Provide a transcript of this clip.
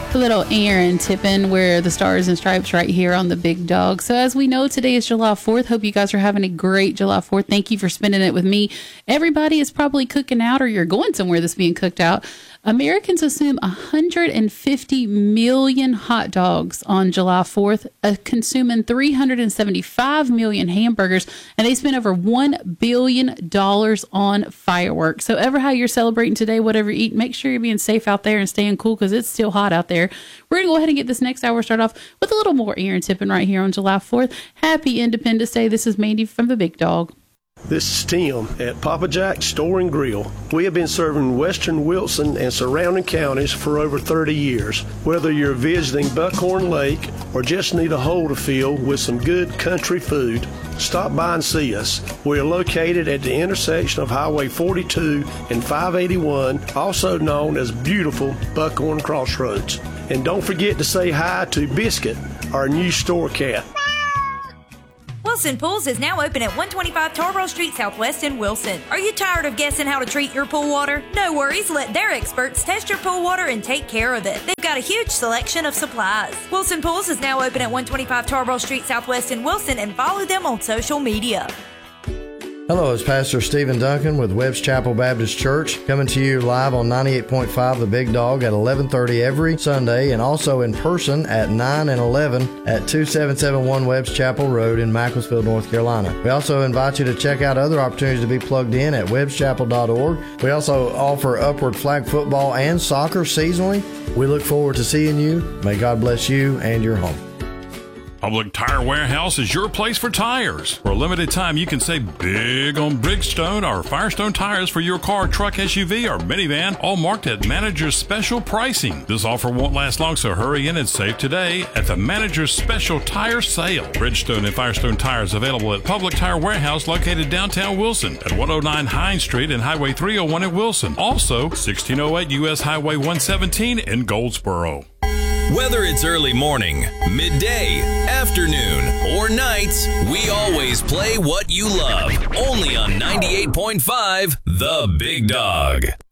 A little Aaron Tippin, where the stars and stripes right here on the Big Dog. So as we know, today is July 4th. Hope you guys are having a great July 4th. Thank you for spending it with me. Everybody is probably cooking out, or you're going somewhere that's being cooked out. Americans consume 150 million hot dogs on July 4th, consuming 375 million hamburgers, and they spend over $1 billion on fireworks. So ever how you're celebrating today, whatever you eat, make sure you're being safe out there and staying cool because it's still hot out there. We're going to go ahead and get this next hour started off with a little more Aaron Tippin right here on July 4th. Happy Independence Day. This is Mandy from the Big Dog. This is Tim at Papa Jack's Store and Grill. We have been serving Western Wilson and surrounding counties for over 30 years. Whether you're visiting Buckhorn Lake or just need a hole to fill with some good country food, stop by and see us. We are located at the intersection of Highway 42 and 581, also known as beautiful Buckhorn Crossroads. And don't forget to say hi to Biscuit, our new store cat. Wilson Pools is now open at 125 Tarboro Street Southwest in Wilson. Are you tired of guessing how to treat your pool water? No worries, let their experts test your pool water and take care of it. They've got a huge selection of supplies. Wilson Pools is now open at 125 Tarboro Street Southwest in Wilson, and follow them on social media. Hello, it's Pastor Stephen Duncan with Webb's Chapel Baptist Church, coming to you live on 98.5 The Big Dog at 11:30 every Sunday, and also in person at 9 and 11 at 2771 Webb's Chapel Road in Macclesfield, North Carolina. We also invite you to check out other opportunities to be plugged in at webbschapel.org. We also offer upward flag football and soccer seasonally. We look forward to seeing you. May God bless you and your home. Public Tire Warehouse is your place for tires. For a limited time, you can save big on Bridgestone or Firestone tires for your car, truck, SUV, or minivan, all marked at Manager's Special Pricing. This offer won't last long, so hurry in and save today at the Manager's Special Tire Sale. Bridgestone and Firestone tires available at Public Tire Warehouse located downtown Wilson at 109 Hines Street and Highway 301 in Wilson. Also, 1608 U.S. Highway 117 in Goldsboro. Whether it's early morning, midday, afternoon, or nights, we always play what you love. Only on 98.5 The Big Dog.